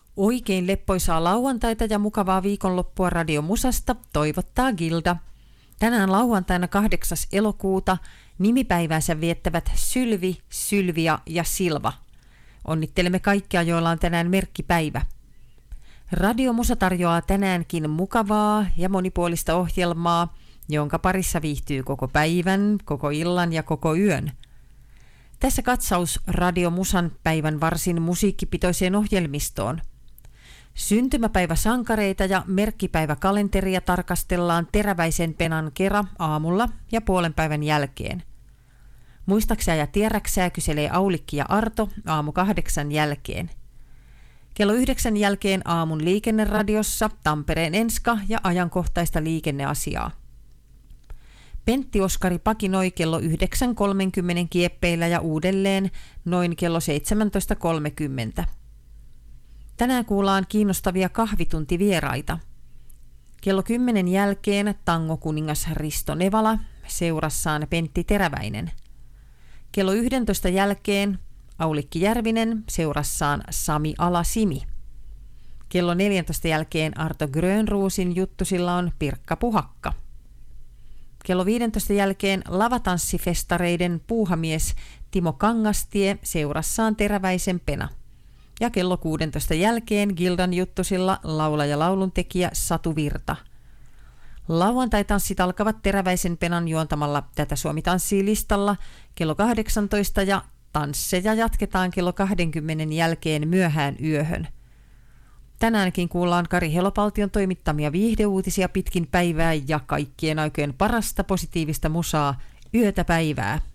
Oikein leppoisaa lauantaita ja mukavaa viikonloppua Radio Musasta toivottaa Gilda. Tänään lauantaina 8. elokuuta nimipäiväänsä viettävät Sylvi, Sylvia ja Silva. Onnittelemme kaikkia, joilla on tänään merkkipäivä. Radio Musa tarjoaa tänäänkin mukavaa ja monipuolista ohjelmaa, jonka parissa viihtyy koko päivän, koko illan ja koko yön. Tässä katsaus Radio Musan päivän varsin musiikkipitoiseen ohjelmistoon. Syntymäpäiväsankareita ja merkkipäiväkalenteria tarkastellaan Teräväisen penan kera aamulla ja puolen päivän jälkeen. Muistaksää ja tiedäksää kyselee Aulikki ja Arto aamu 8 jälkeen. Kello 9 jälkeen aamun liikenneradiossa Tampereen Enska ja ajankohtaista liikenneasiaa. Pentti Oskari pakinoi kello 9.30 kieppeillä ja uudelleen noin kello 17.30. Tänään kuullaan kiinnostavia kahvituntivieraita. Kello 10 jälkeen tangokuningas Risto Nevala, seurassaan Pentti Teräväinen. Kello 11 jälkeen Aulikki Järvinen, seurassaan Sami Alasimi. Kello 14 jälkeen Arto Grönruusin juttusilla on Pirkka Puhakka. Kello 15 jälkeen lavatanssifestareiden puuhamies Timo Kangastie, seurassaan Teräväisen pena. Ja kello 16 jälkeen Gildan juttusilla laulaja lauluntekijä Satu Virta. Lauantai-tanssit alkavat Teräväisen penan juontamalla Tätä Suomi tanssii -listalla kello 18 ja tansseja jatketaan kello 20 jälkeen myöhään yöhön. Tänäänkin kuullaan Kari Helopaltion toimittamia viihdeuutisia pitkin päivää ja kaikkien aikojen parasta positiivista musaa yötä päivää.